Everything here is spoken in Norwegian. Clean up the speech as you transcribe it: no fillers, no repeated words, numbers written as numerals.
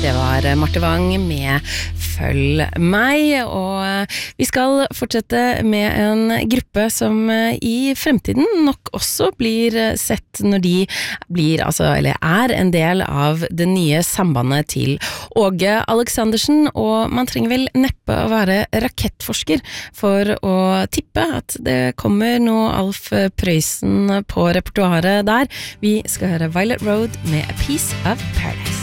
Det var Marte Wang med Følg meg, og vi skal fortsette med en gruppe som i fremtiden nok også blir sett når de blir, eller er en del av det nye sambandet til Åge Aleksandersen, og man trenger vel neppe å være rakettforsker for å tippe at det kommer noe Alf Prøysen på repertoaret der. Vi skal høre Violet Road med A Piece of Paradise.